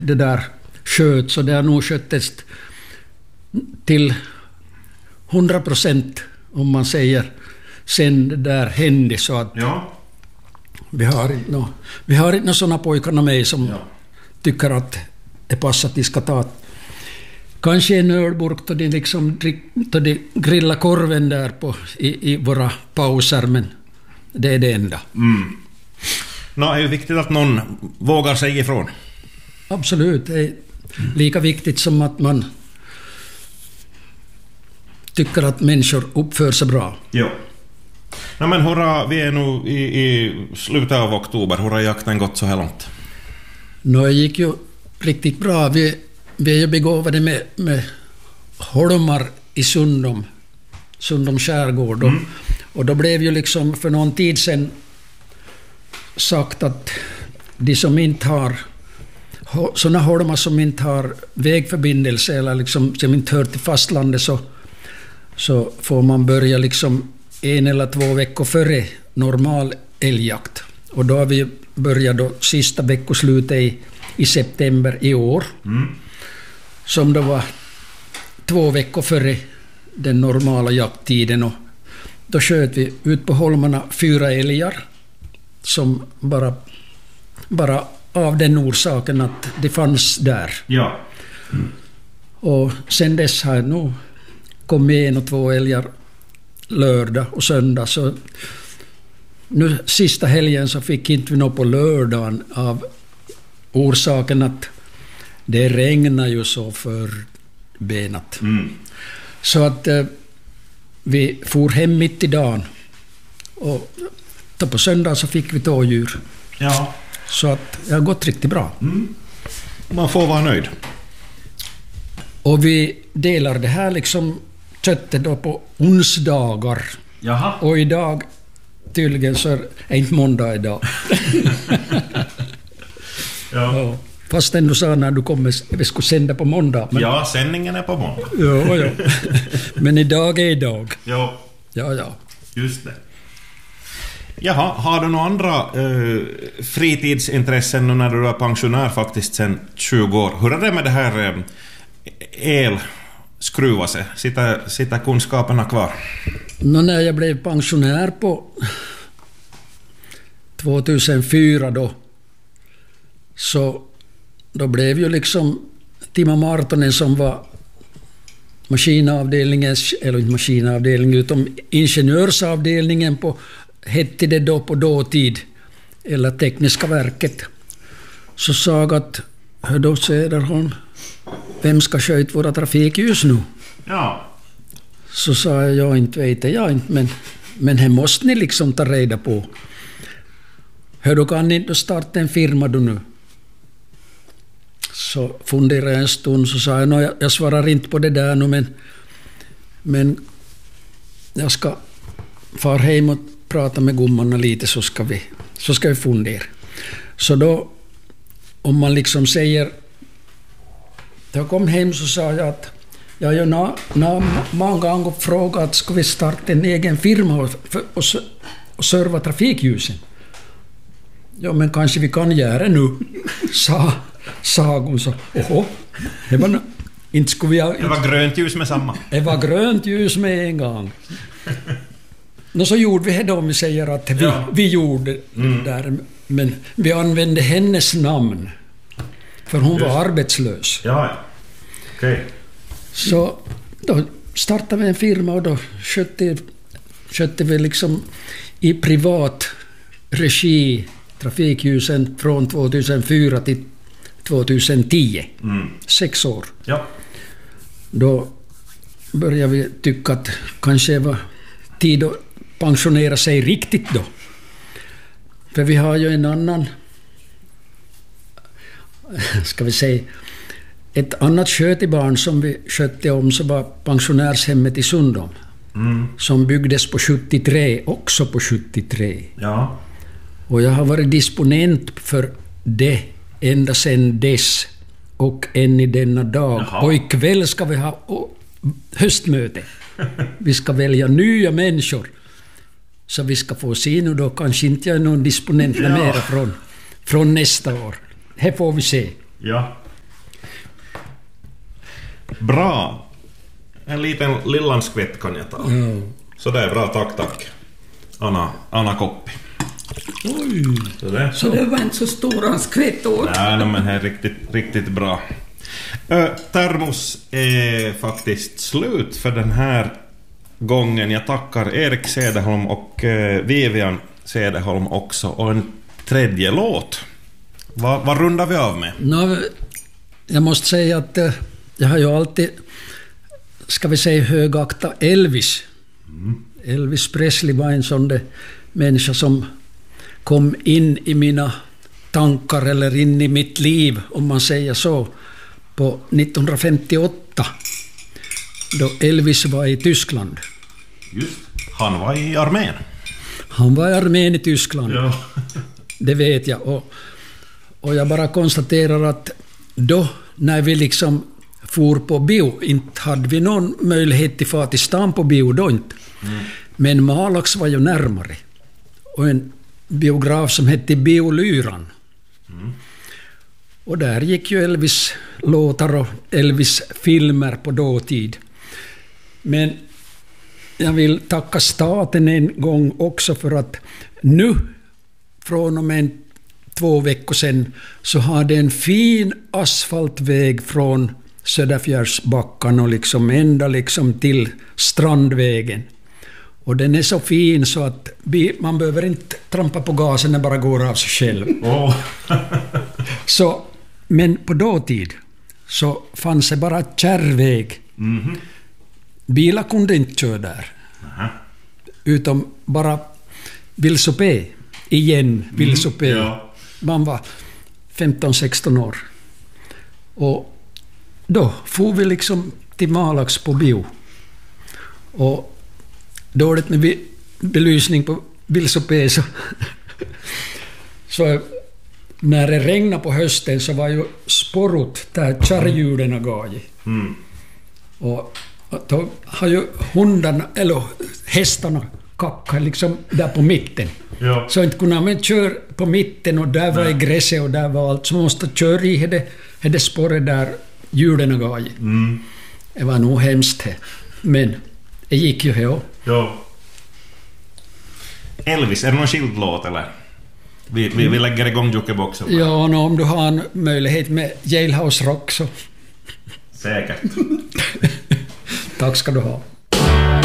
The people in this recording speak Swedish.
det där sköts, så det har nog sköttes till 100% om man säger sen det där hände, så att vi har inte några sådana pojkarna med som tycker att det passar att de ska ta kanske en ölburk då de liksom då de grillar korven där i våra pauser, men det är det enda. Det är ju viktigt att någon vågar säga ifrån. Absolut, det är lika viktigt som att man tycker att människor uppför sig bra. Ja. Men hurra, vi är nu i slutet av oktober. Hur har jakten gått så här långt? Det gick ju riktigt bra. Vi är ju begåvade med holmar i Sundom skärgård. Och då blev ju liksom för någon tid sedan sagt att de som inte har sådana holmar som inte har vägförbindelse eller liksom som inte hör till fastlandet, så får man börja liksom 1 eller 2 veckor före normal älgjakt. Och då har vi börjat då sista veckoslutet i september i år. Som då var 2 veckor före den normala jakttiden. Och då sköt vi ut på holmarna 4 älgar som bara av den orsaken att det fanns där. Ja. Och sen dess har jag nog kommit 1 och 2 älgar lördag och söndag. Så nu sista helgen så fick inte vi nå på lördagen av orsaken att det regnar ju så för benat. Så att vi for hem mitt i dagen. Och då på söndag så fick vi 2 djur. Ja. Så att det har gått riktigt bra. Man får vara nöjd. Och vi delar det här liksom köttet då på onsdagar. Jaha. Och idag tydligen så är inte måndag idag. Ja. Fast du sa när du kommer vi skulle sända på måndag. Men... Ja, sändningen är på måndag. Ja. Men idag är idag. Ja. Ja. Just det. Jaha, har du några andra fritidsintressen nu när du är pensionär faktiskt sedan 20 år? Hur är det med det här skruva sig? Sitter kunskaperna kvar? När jag blev pensionär på 2004 då blev ju liksom Timo Martonen som var maskinavdelningens, eller inte maskinavdelningen utan ingenjörsavdelningen på, hette det då på dåtid, eller tekniska verket, så sa att hör då Söderholm, vem ska sköta våra trafikljus nu? Ja. Så sa jag inte vet jag inte, men här måste ni liksom ta reda på. Hör då kan ni inte starta en firma då nu? Så funderade jag en stund, så sa jag jag svarar inte på det där nu, men jag ska fara hem och prata med gummarna lite, så ska vi fundera. Så då, om man liksom säger, då jag kom hem så sa jag att jag har många gånger frågat att ska vi starta en egen firma och serva trafikljusen. Ja, men kanske vi kan göra nu, sa hon så. Det var inte skulle vi... Det var grönt ljus med samma. Det var grönt ljus med en gång. Och så gjorde vi det då, om vi säger att vi gjorde det där, men vi använde hennes namn för hon var arbetslös. Ja. Okej. Så då startade vi en firma och då skötte vi liksom i privat regi trafikljusen från 2004 till 2010. 6 år. Ja. Då började vi tycka att kanske var tid att pensionera sig riktigt då. För vi har ju en annan, ska vi säga, ett annat skötebarn som vi skötte om, så var pensionärshemmet i Sundom. Som byggdes på 73, också på 73. Ja. Och jag har varit disponent för det ända sedan dess och än i denna dag. Jaha. Och ikväll ska vi ha höstmöte. Vi ska välja nya människor. Så vi ska få se nu då, kanske inte jag är någon disponent mera från nästa år. Här får vi se. Ja. Bra. En liten lillanskvätt kan jag ta. Ja. Så det är bra, tack. Anna Koppi. Oj. Så det var inte så stor en skvätt åt. Nej, men det är riktigt bra. Termos är faktiskt slut för den här gången. Jag tackar Erik Cederholm och Vivian Cederholm också. Och en tredje låt. Vad rundar vi av med? Jag måste säga att jag har ju alltid, ska vi säga, högakta Elvis. Elvis Presley var en sån där människa som kom in i mina tankar eller in i mitt liv, om man säger så, på 1958 då Elvis var i Tyskland. Just. Han var i armén. Han var i armén i Tyskland. Ja. Det vet jag. Och jag bara konstaterar att då, när vi liksom for på bio, inte hade vi någon möjlighet till fara till stan på bio då inte. Men Malax var ju närmare. Och en biograf som hette Biolyran. Och där gick ju Elvis låtar och Elvis filmer på dåtid. Men jag vill tacka staten en gång också för att nu, från och med 2 veckor sedan, så har det en fin asfaltväg från Söderfjärdsbackan och liksom ända liksom till Strandvägen. Och den är så fin så att man behöver inte trampa på gasen, den bara går av sig själv. Så, men på dåtid så fanns det bara kärrväg. Bilar kunde inte köra där. Utom bara vilsopé. Igen vilsopé. Ja. Man var 15-16 år. Och då får vi liksom till Malax på bio. Och dåligt med belysning på vilsopé så när det regnade på hösten så var ju sporot där kärrhjulen gav. Och då har ju hundarna eller hästarna kackat liksom där på mitten. Ja. Så inte kunde man köra på mitten och där var gräset och där var allt. Så man måste köra i det spåret där hjulen gav. Det var nog hemskt. Men det gick ju här. Ja. Elvis, är det någon skild låt eller? Vi lägger igång jukeboxen. Ja, om du har en möjlighet med Jailhouse Rock så... Säkert. Tack ska du ha.